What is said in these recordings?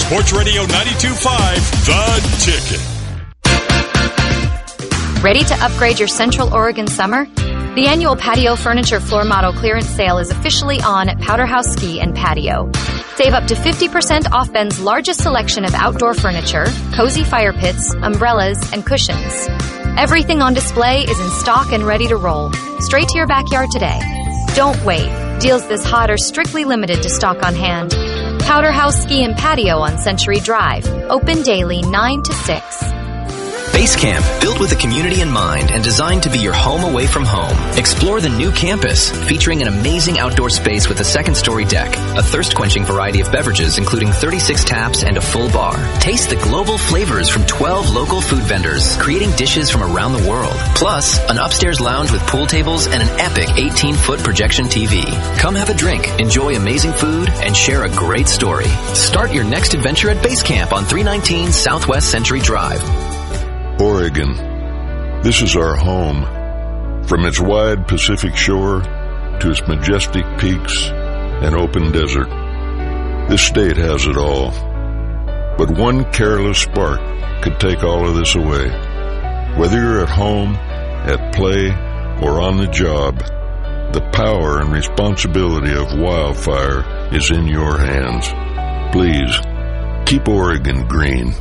Sports Radio 92.5, The Ticket. Ready to upgrade your Central Oregon summer? The annual patio furniture floor model clearance sale is officially on at Powderhouse Ski and Patio. Save up to 50% off Ben's largest selection of outdoor furniture, cozy fire pits, umbrellas, and cushions. Everything on display is in stock and ready to roll. Straight to your backyard today. Don't wait. Deals this hot are strictly limited to stock on hand. Powderhouse Ski and Patio on Century Drive. Open daily 9 to 6. Base Camp, built with the community in mind and designed to be your home away from home. Explore the new campus, featuring an amazing outdoor space with a second-story deck, a thirst-quenching variety of beverages including 36 taps and a full bar. Taste the global flavors from 12 local food vendors, creating dishes from around the world. Plus, an upstairs lounge with pool tables and an epic 18-foot projection TV. Come have a drink, enjoy amazing food, and share a great story. Start your next adventure at Base Camp on 319 Southwest Century Drive. Oregon. This is our home. From its wide Pacific shore to its majestic peaks and open desert, this state has it all. But one careless spark could take all of this away. Whether you're at home, at play, or on the job, the power and responsibility of wildfire is in your hands. Please, keep Oregon green.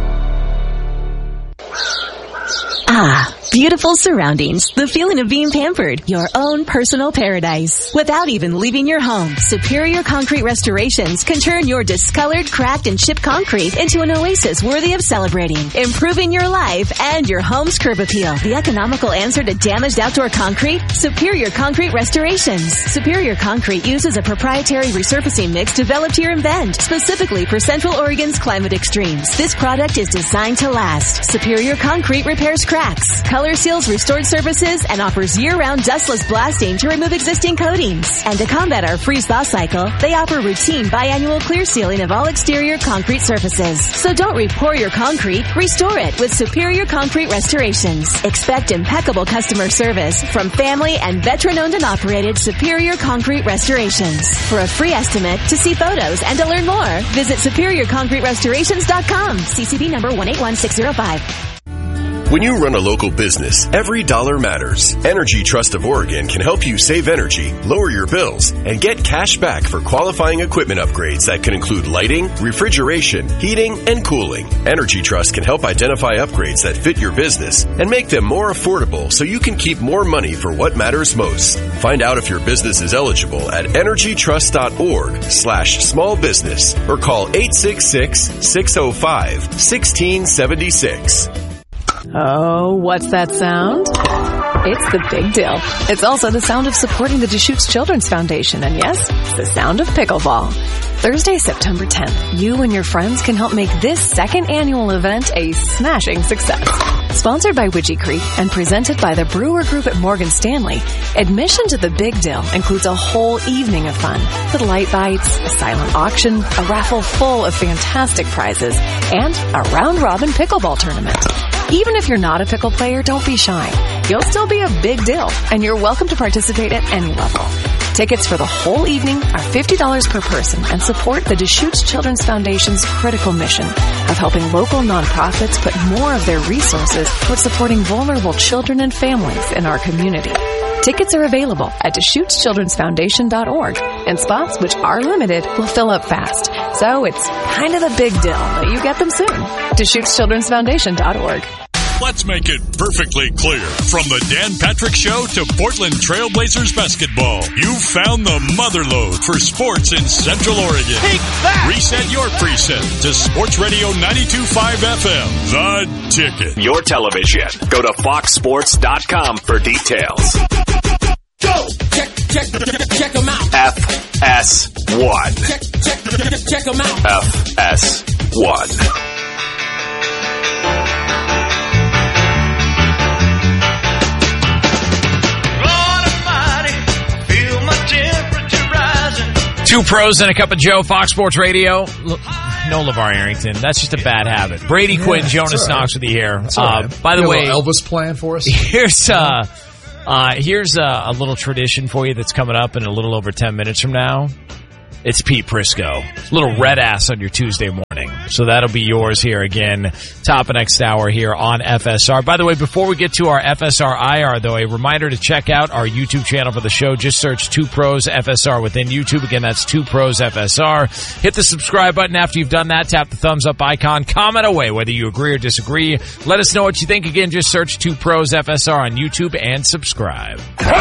Ah, beautiful surroundings. The feeling of being pampered. Your own personal paradise. Without even leaving your home, Superior Concrete Restorations can turn your discolored, cracked, and chipped concrete into an oasis worthy of celebrating, improving your life and your home's curb appeal. The economical answer to damaged outdoor concrete? Superior Concrete Restorations. Superior Concrete uses a proprietary resurfacing mix developed here in Bend, specifically for Central Oregon's climate extremes. This product is designed to last. Superior Concrete repairs cracks, color seals restored surfaces, and offers year-round dustless blasting to remove existing coatings. And to combat our freeze-thaw cycle, they offer routine biannual clear sealing of all exterior concrete surfaces. So don't re-pour your concrete, restore it with Superior Concrete Restorations. Expect impeccable customer service from family and veteran-owned and operated Superior Concrete Restorations. For a free estimate, to see photos, and to learn more, visit SuperiorConcreteRestorations.com. CCB number 181605. When you run a local business, every dollar matters. Energy Trust of Oregon can help you save energy, lower your bills, and get cash back for qualifying equipment upgrades that can include lighting, refrigeration, heating, and cooling. Energy Trust can help identify upgrades that fit your business and make them more affordable so you can keep more money for what matters most. Find out if your business is eligible at energytrust.org/small business or call 866-605-1676. Oh, what's that sound? It's the Big Deal. It's also the sound of supporting the Deschutes Children's Foundation. And yes, it's the sound of pickleball. Thursday, September 10th, you and your friends can help make this second annual event a smashing success. Sponsored by Widgie Creek and presented by the Brewer Group at Morgan Stanley, admission to the Big Deal includes a whole evening of fun with light bites, a silent auction, a raffle full of fantastic prizes, and a round-robin pickleball tournament. Even if you're not a pickle player, don't be shy. You'll still be a big deal, and you're welcome to participate at any level. Tickets for the whole evening are $50 per person and support the Deschutes Children's Foundation's critical mission of helping local nonprofits put more of their resources towards supporting vulnerable children and families in our community. Tickets are available at DeschutesChildren'sFoundation.org, and spots, which are limited, will fill up fast. So it's kind of a big deal that you get them soon. DeschutesChildren'sFoundation.org. Let's make it perfectly clear. From the Dan Patrick Show to Portland Trailblazers basketball, you found the motherlode for sports in Central Oregon. Take that! Reset your preset to Sports Radio 92.5 FM, The Ticket. Your television. Go to foxsports.com for details. Go! Check them out. FS1. Check them out. FS1. Two pros and a cup of Joe, Fox Sports Radio. No LeVar Arrington. That's just a bad habit. Brady Quinn, Jonas Knox with you here. By the way, Elvis plan for us. Here's a little tradition for you that's coming up in a little over 10 minutes from now. It's Pete Prisco. A little red ass on your Tuesday morning. So that'll be yours here again. Top of next hour here on FSR. By the way, before we get to our FSR IR, though, a reminder to check out our YouTube channel for the show. Just search 2 Pros FSR within YouTube. Again, that's 2 Pros FSR. Hit the subscribe button after you've done that. Tap the thumbs up icon. Comment away whether you agree or disagree. Let us know what you think. Again, just search 2 Pros FSR on YouTube and subscribe.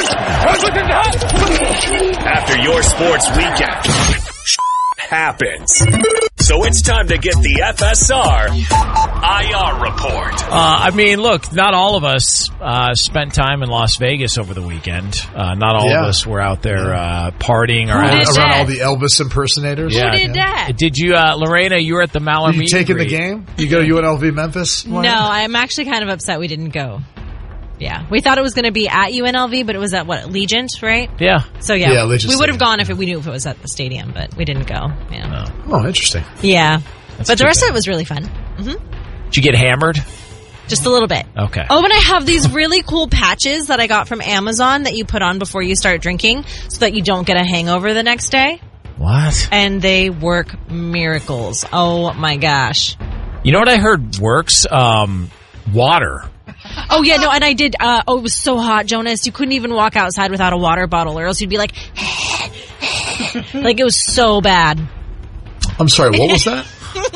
After your sports weekend, happens. So it's time to get the FSR IR report. I mean, look, not all of us spent time in Las Vegas over the weekend. Not all of us were out there partying around all the Elvis impersonators. Who did that? Did you, Lorena? You were at the Maller meet. You taking the game? You go to UNLV Memphis? No, I'm actually kind of upset we didn't go. Yeah, we thought it was going to be at UNLV, but it was at Allegiant, right? Yeah. So yeah we would have gone if we knew if it was at the stadium, but we didn't go. Yeah. Oh, interesting. Yeah, but the rest of it was really fun. Mm-hmm. Did you get hammered? Just a little bit. Okay. Oh, and I have these really cool patches that I got from Amazon that you put on before you start drinking, so that you don't get a hangover the next day. What? And they work miracles. Oh my gosh. You know what I heard works? Water. Oh, yeah, no, and I did. It was so hot, Jonas. You couldn't even walk outside without a water bottle, or else you'd be like, like it was so bad. I'm sorry, what was that?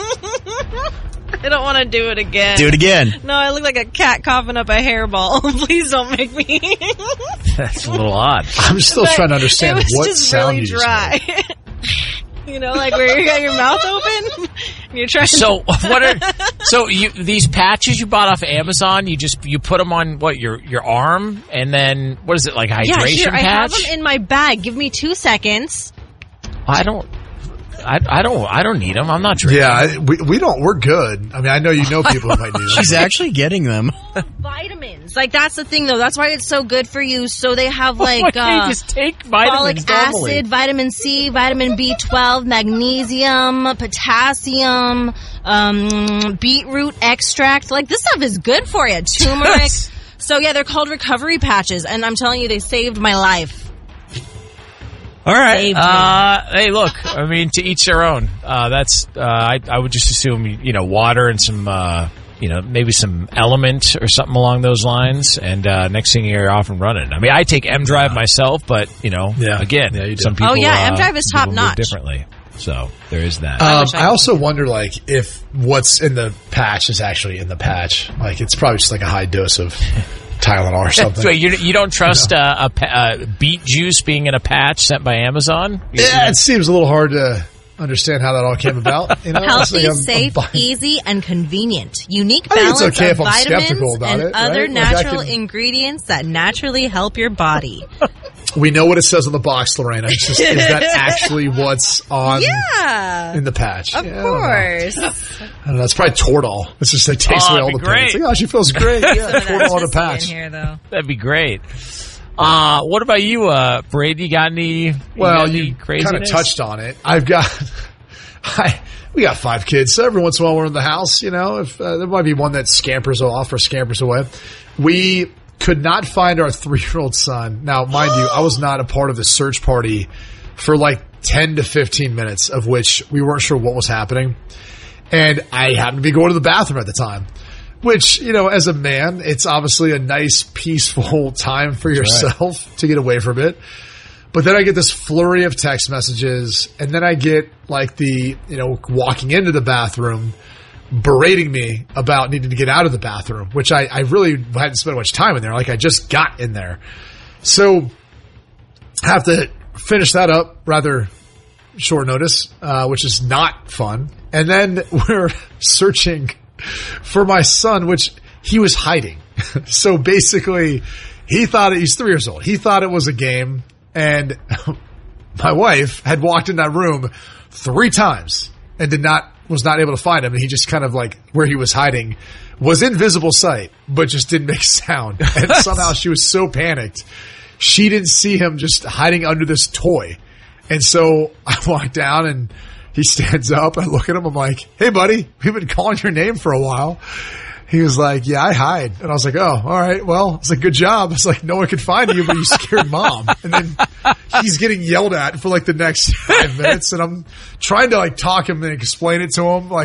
I don't want to do it again. Do it again. No, I look like a cat coughing up a hairball. Please don't make me. That's a little odd. I'm still trying to understand what sound really you dry. You know, like where you got your mouth open and you're trying these patches you bought off Amazon, you put them on your arm, and then what is it, like hydration patch? I have them in my bag. Give me 2 seconds. I don't need them. I'm not drinking. Yeah, we don't. We're good. I mean, I know people who might need them. She's actually getting them. Vitamins, like that's the thing, though. That's why it's so good for you. So they have just take vitamins folic acid, vitamin C, vitamin B12, magnesium, potassium, beetroot extract. Like this stuff is good for you. Turmeric. So yeah, they're called recovery patches, and I'm telling you, they saved my life. All right. Hey, look. I mean, to each their own. I would just assume water and some maybe some Element or something along those lines. And next thing you're off and running. I mean, I take M-Drive myself, but again, some people. Oh yeah, M-Drive is top notch. Differently. So there is that. I also wonder, if what's in the patch is actually in the patch. Like it's probably just like a high dose of Tylenol or something. So you don't trust a beet juice being in a patch sent by Amazon? Yeah, it seems a little hard to understand how that all came about. Healthy, safe, easy, and convenient. Unique balance of vitamins and other natural ingredients that naturally help your body. We know what it says on the box, Lorena. Is that actually what's on in the patch? Of course. I don't know. It's probably Toradol. It's just like takes away all the pain. It's like, she feels great. Yeah, Toradol in a patch. Here, though. That'd be great. What about you, Brady? You got any? You kind of touched on it. We got 5 kids, so every once in a while we're in the house. If there might be one that scampers off or scampers away. We could not find our 3-year-old son. Now, mind you, I was not a part of the search party for 10 to 15 minutes, of which we weren't sure what was happening. And I happened to be going to the bathroom at the time, which, as a man, it's obviously a nice, peaceful time for yourself to get away from it. But then I get this flurry of text messages, and then I get walking into the bathroom, berating me about needing to get out of the bathroom, which I really hadn't spent much time in there. I just got in there. So I have to finish that up rather short notice, which is not fun. And then we're searching for my son, which he was hiding. So basically, he's 3 years old. He thought it was a game, and my wife had walked in that room 3 times and was not able to find him, and he just kind of where he was hiding was in visible sight, but just didn't make sound. And somehow she was so panicked, she didn't see him just hiding under this toy. And so I walk down, and he stands up. I look at him. I'm like, "Hey, buddy, we've been calling your name for a while." He was like, yeah, I hide. And I was like, oh, all right. Well, it's like, good job. It's like, no one could find you, but you scared Mom. And then he's getting yelled at for like the next 5 minutes. And I'm trying to like talk him and explain it to him. Like,